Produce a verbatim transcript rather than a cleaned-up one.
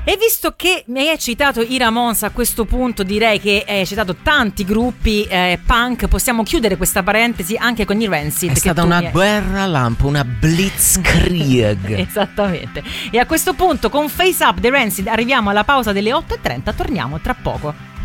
E visto che mi hai citato i Ramones, a questo punto direi che hai citato tanti gruppi eh, punk, possiamo chiudere questa parentesi anche con i Rancid. È che stata tu una mi hai... guerra lampo, una blitzkrieg. Esattamente. E a questo punto con Face Up dei Rancid arriviamo alla pausa delle otto e trenta, torniamo tra poco.